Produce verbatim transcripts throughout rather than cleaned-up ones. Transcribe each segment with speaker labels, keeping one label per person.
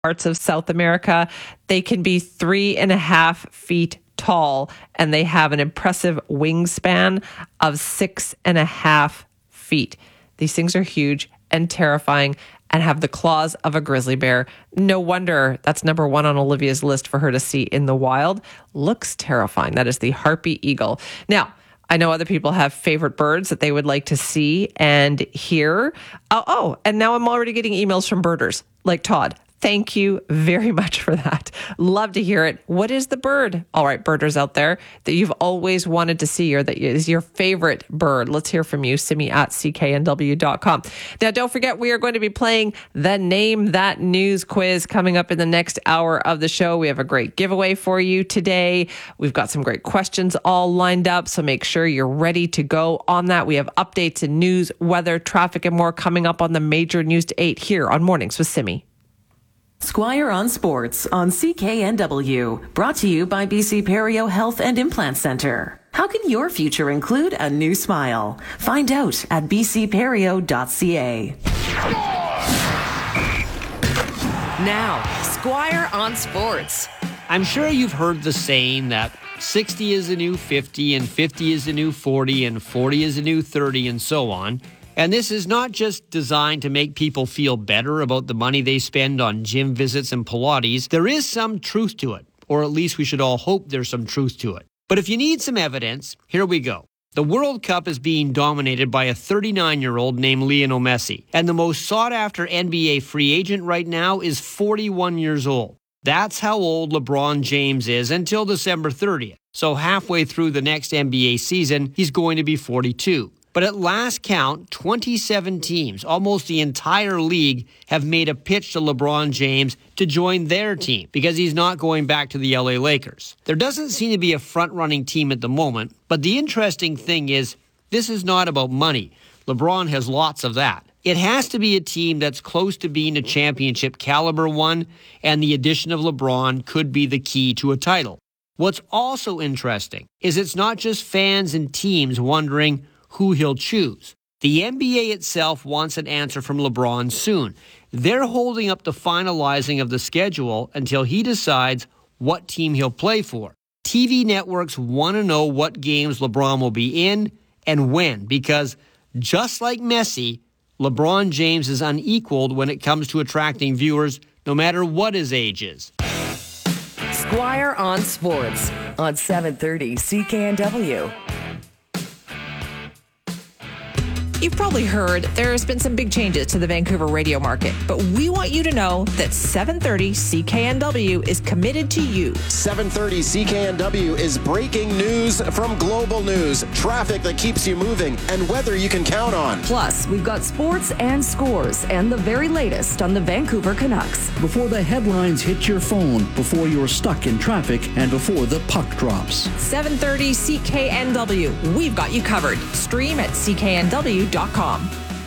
Speaker 1: parts of South America. They can be three and a half feet tall, and they have an impressive wingspan of six and a half feet. These things are huge and terrifying and have the claws of a grizzly bear. No wonder that's number one on Olivia's list for her to see in the wild. Looks terrifying. That is the harpy eagle. Now, I know other people have favorite birds that they would like to see and hear. Oh, oh, and now I'm already getting emails from birders like Todd. Thank you very much for that. Love to hear it. What is the bird? All right, birders out there that you've always wanted to see or that is your favorite bird. Let's hear from you. Simi at C K N W dot com. Now, don't forget, we are going to be playing the Name That News quiz coming up in the next hour of the show. We have a great giveaway for you today. We've got some great questions all lined up, so make sure you're ready to go on that. We have updates in news, weather, traffic, and more coming up on the Major News to eight here on Mornings with Simi.
Speaker 2: Squire on Sports on C K N W, brought to you by B C Perio Health and Implant Center. How can your future include a new smile? Find out at b c perio dot c a.
Speaker 3: Now, Squire on Sports.
Speaker 4: I'm sure you've heard the saying that sixty is the new fifty and fifty is the new forty and forty is the new thirty and so on. And this is not just designed to make people feel better about the money they spend on gym visits and Pilates. There is some truth to it, or at least we should all hope there's some truth to it. But if you need some evidence, here we go. The World Cup is being dominated by a thirty-nine-year-old named Lionel Messi. And the most sought-after N B A free agent right now is forty-one years old. That's how old LeBron James is until December thirtieth. So halfway through the next N B A season, he's going to be forty-two. But at last count, twenty-seven teams, almost the entire league, have made a pitch to LeBron James to join their team because he's not going back to the L A Lakers. There doesn't seem to be a front-running team at the moment, but the interesting thing is this is not about money. LeBron has lots of that. It has to be a team that's close to being a championship caliber one, and the addition of LeBron could be the key to a title. What's also interesting is it's not just fans and teams wondering who he'll choose. The N B A itself wants an answer from LeBron soon. They're holding up the finalizing of the schedule until he decides what team he'll play for. T V networks want to know what games LeBron will be in and when, because just like Messi, LeBron James is unequaled when it comes to attracting viewers, no matter what his age is.
Speaker 3: Squire on Sports on seven thirty C K N W.
Speaker 1: You've probably heard there's been some big changes to the Vancouver radio market, but we want you to know that seven thirty C K N W is committed to you.
Speaker 5: seven thirty C K N W is breaking news from Global News, traffic that keeps you moving, and weather you can count on.
Speaker 6: Plus, we've got sports and scores and the very latest on the Vancouver Canucks.
Speaker 7: Before the headlines hit your phone, before you're stuck in traffic, and before the puck drops.
Speaker 1: seven thirty C K N W. We've got you covered. Stream at c k n w dot com.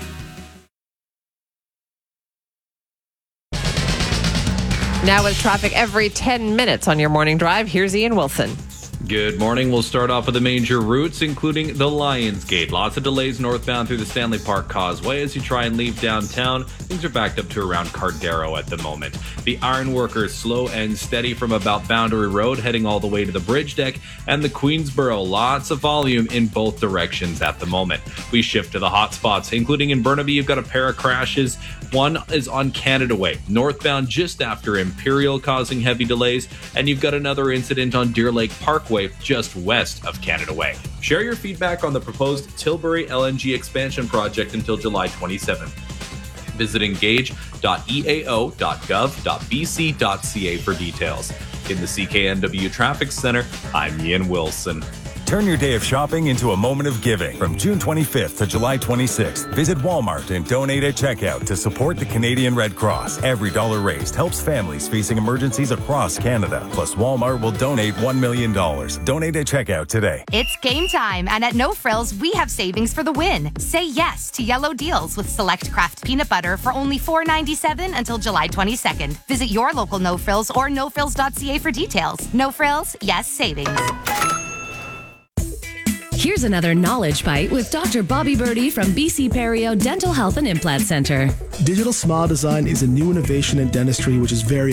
Speaker 1: Now with traffic every ten minutes on your morning drive, here's Ian Wilson.
Speaker 8: Good morning. We'll start off with the major routes, including the Lions Gate. Lots of delays northbound through the Stanley Park Causeway as you try and leave downtown. Things are backed up to around Cardero at the moment. The Ironworkers slow and steady from about Boundary Road, heading all the way to the bridge deck, and the Queensboro. Lots of volume in both directions at the moment. We shift to the hot spots, including in Burnaby. You've got a pair of crashes. One is on Canada Way, northbound just after Imperial, causing heavy delays, and you've got another incident on Deer Lake Parkway just west of Canada Way. Share your feedback on the proposed Tilbury L N G expansion project until July twenty-seventh. Visit engage dot e a o dot gov dot b c dot c a for details. In the C K N W Traffic Center, I'm Ian Wilson.
Speaker 9: Turn your day of shopping into a moment of giving. From June twenty-fifth to July twenty-sixth, visit Walmart and donate at checkout to support the Canadian Red Cross. Every dollar raised helps families facing emergencies across Canada. Plus, Walmart will donate one million dollars. Donate at checkout today.
Speaker 10: It's game time, and at No Frills, we have savings for the win. Say yes to yellow deals with select craft peanut butter for only four ninety-seven until July twenty-second. Visit your local No Frills or no frills dot c a for details. No Frills, yes savings.
Speaker 11: Here's another knowledge bite with Doctor Bobby Birdie from B C Perio Dental Health and Implant Center.
Speaker 12: Digital smile design is a new innovation in dentistry which is very